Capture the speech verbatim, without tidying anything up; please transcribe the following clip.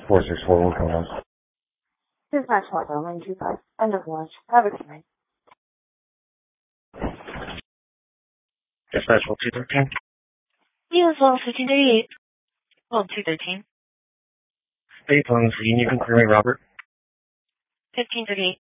four six four, what's going on? This is Maxwell Bowman, two five. End of launch. Have a good night. Dispatch one two thirteen. U S L fifteen thirty-eight. Well, two thirteen. State phone, so you can clear me, Robert. fifteen thirty-eight.